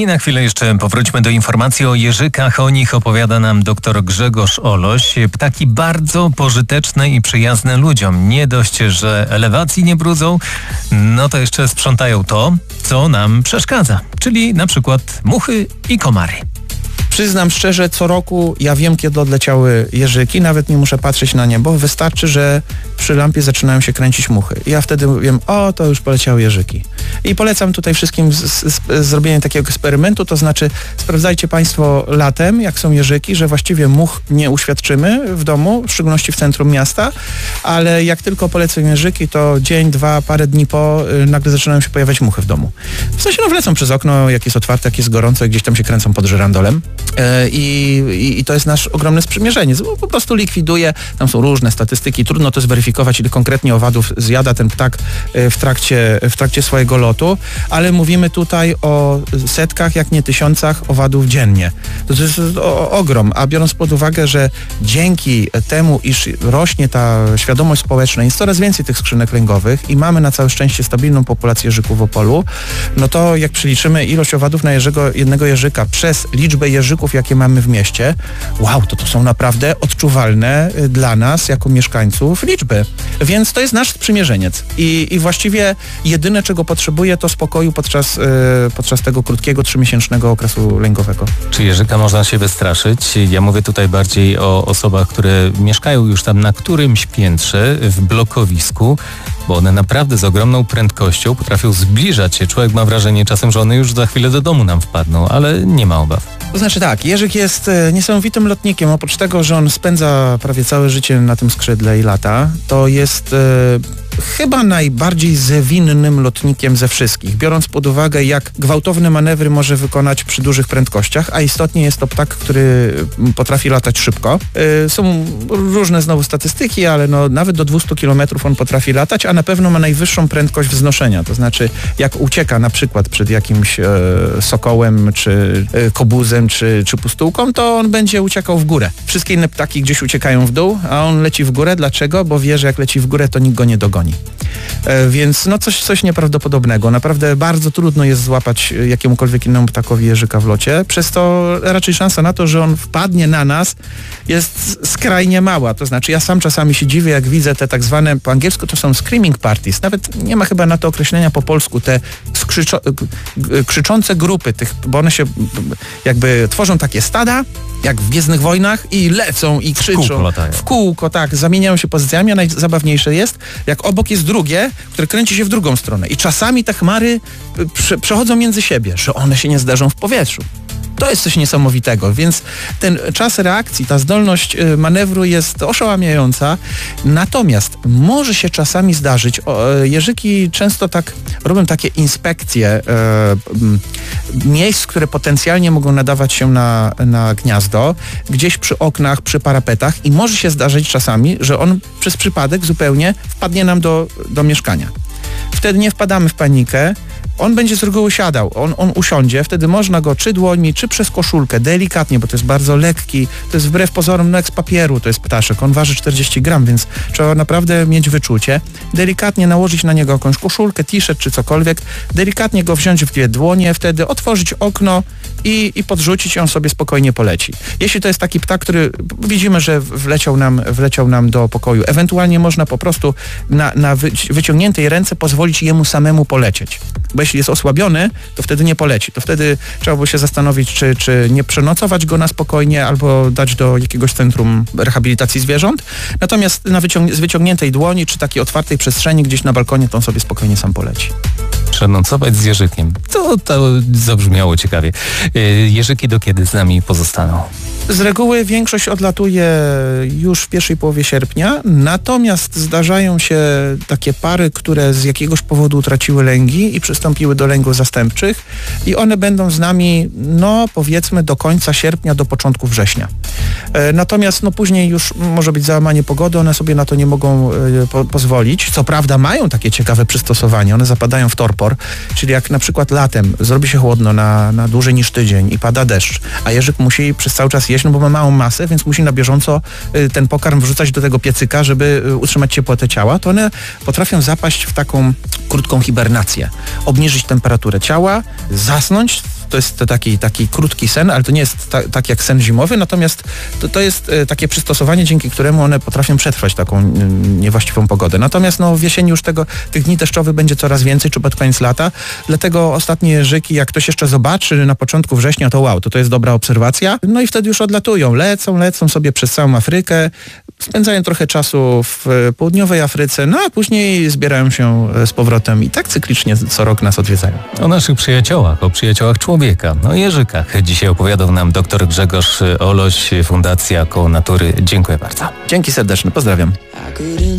I na chwilę jeszcze powróćmy do informacji o jeżykach. O nich opowiada nam dr Grzegorz Oloś. Ptaki bardzo pożyteczne i przyjazne ludziom. Nie dość, że elewacji nie brudzą, no to jeszcze sprzątają to, co nam przeszkadza. Czyli na przykład muchy i komary. Przyznam szczerze, co roku ja wiem, kiedy odleciały jeżyki, nawet nie muszę patrzeć na niebo, wystarczy, że przy lampie zaczynają się kręcić muchy. I ja wtedy wiem, to już poleciały jeżyki. I polecam tutaj wszystkim zrobienie takiego eksperymentu, to znaczy sprawdzajcie Państwo latem, jak są jeżyki, że właściwie much nie uświadczymy w domu, w szczególności w centrum miasta, ale jak tylko polecą jeżyki, to dzień, dwa, parę dni nagle zaczynają się pojawiać muchy w domu. W sensie wlecą przez okno, jak jest otwarte, jak jest gorąco, gdzieś tam się kręcą pod żyrandolem. I to jest nasz ogromne sprzymierzenie. Po prostu likwiduje, tam są różne statystyki, trudno to zweryfikować, ile konkretnie owadów zjada ten ptak w trakcie swojego lotu, ale mówimy tutaj o setkach, jak nie tysiącach owadów dziennie. To jest ogrom, a biorąc pod uwagę, że dzięki temu, iż rośnie ta świadomość społeczna, jest coraz więcej tych skrzynek lęgowych i mamy na całe szczęście stabilną populację jeżyków w Opolu, no to jak przeliczymy ilość owadów na jednego jeżyka przez liczbę jeżyków, jakie mamy w mieście, to są naprawdę odczuwalne dla nas, jako mieszkańców, liczby. Więc to jest nasz sprzymierzeniec. I właściwie jedyne, czego potrzebuje, to spokoju podczas tego krótkiego, 3-miesięcznego okresu lęgowego. Czy jeżyka można się wystraszyć? Ja mówię tutaj bardziej o osobach, które mieszkają już tam na którymś piętrze, w blokowisku, bo one naprawdę z ogromną prędkością potrafią zbliżać się. Człowiek ma wrażenie czasem, że one już za chwilę do domu nam wpadną, ale nie ma obaw. To znaczy tak, jeżyk jest niesamowitym lotnikiem. Oprócz tego, że on spędza prawie całe życie na tym skrzydle i lata, to jest chyba najbardziej zwinnym lotnikiem ze wszystkich, biorąc pod uwagę, jak gwałtowne manewry może wykonać przy dużych prędkościach, a istotnie jest to ptak, który potrafi latać szybko. Są różne znowu statystyki, ale nawet do 200 km on potrafi latać, a na pewno ma najwyższą prędkość wznoszenia. To znaczy, jak ucieka na przykład przed jakimś sokołem, czy kobuzem, czy pustułką, to on będzie uciekał w górę. Wszystkie inne ptaki gdzieś uciekają w dół, a on leci w górę. Dlaczego? Bo wie, że jak leci w górę, to nikt go nie dogoni. Więc coś nieprawdopodobnego. Naprawdę bardzo trudno jest złapać jakiemukolwiek innemu ptakowi jeżyka w locie. Przez to raczej szansa na to, że on wpadnie na nas, jest skrajnie mała. To znaczy ja sam czasami się dziwię, jak widzę te tak zwane, po angielsku to są screaming parties. Nawet nie ma chyba na to określenia po polsku. Te krzyczące grupy tych, bo one się jakby tworzą takie stada, jak w Gwiezdnych Wojnach i lecą i krzyczą. W kółko, tak, zamieniają się pozycjami, a najzabawniejsze jest, jak obok jest drugie, które kręci się w drugą stronę. I czasami te chmary przechodzą między siebie, że one się nie zderzą w powietrzu. To jest coś niesamowitego, więc ten czas reakcji, ta zdolność manewru jest oszałamiająca, natomiast może się czasami zdarzyć, jeżyki często tak robią takie inspekcje miejsc, które potencjalnie mogą nadawać się na gniazdo, gdzieś przy oknach, przy parapetach i może się zdarzyć czasami, że on przez przypadek zupełnie wpadnie nam do mieszkania. Wtedy nie wpadamy w panikę, on będzie z reguły siadał, on usiądzie, wtedy można go czy dłońmi, czy przez koszulkę, delikatnie, bo to jest bardzo lekki, to jest wbrew pozorom z papieru, to jest ptaszek, on waży 40 gram, więc trzeba naprawdę mieć wyczucie, delikatnie nałożyć na niego jakąś koszulkę, t-shirt czy cokolwiek, delikatnie go wziąć w dwie dłonie, wtedy otworzyć okno i podrzucić i on sobie spokojnie poleci. Jeśli to jest taki ptak, który widzimy, że wleciał nam do pokoju, ewentualnie można po prostu na wyciągniętej ręce pozwolić jemu samemu polecieć. Bo jeśli jest osłabiony, to wtedy nie poleci. To wtedy trzeba by się zastanowić, czy nie przenocować go na spokojnie albo dać do jakiegoś centrum rehabilitacji zwierząt. Natomiast z wyciągniętej dłoni czy takiej otwartej przestrzeni gdzieś na balkonie, to on sobie spokojnie sam poleci. Przenocować z jeżykiem. To zabrzmiało ciekawie. Jeżyki do kiedy z nami pozostaną? Z reguły większość odlatuje już w pierwszej połowie sierpnia, natomiast zdarzają się takie pary, które z jakiegoś powodu utraciły lęgi i przystąpiły do lęgów zastępczych i one będą z nami, powiedzmy do końca sierpnia, do początku września. Natomiast później już może być załamanie pogody, one sobie na to nie mogą pozwolić. Co prawda mają takie ciekawe przystosowanie, one zapadają w torpor, czyli jak na przykład latem zrobi się chłodno na dłużej niż tydzień i pada deszcz, a jeżyk musi przez cały czas jeść, bo ma małą masę, więc musi na bieżąco ten pokarm wrzucać do tego piecyka, żeby utrzymać ciepłotę ciała, to one potrafią zapaść w taką krótką hibernację, obniżyć temperaturę ciała, zasnąć to jest taki krótki sen, ale to nie jest tak jak sen zimowy, natomiast to jest takie przystosowanie, dzięki któremu one potrafią przetrwać taką niewłaściwą pogodę. Natomiast w jesieni już tych dni deszczowych będzie coraz więcej, czy pod koniec lata, dlatego ostatnie jeżyki, jak ktoś jeszcze zobaczy na początku września, to wow, to jest dobra obserwacja, no i wtedy już odlatują, lecą sobie przez całą Afrykę, spędzają trochę czasu w południowej Afryce, no a później zbierają się z powrotem i tak cyklicznie co rok nas odwiedzają. O naszych przyjaciołach, o przyjaciołach człowieka, o jeżykach dzisiaj opowiadał nam dr Grzegorz Oloś, Fundacja Koło Natury. Dziękuję bardzo. Dzięki serdeczne, pozdrawiam.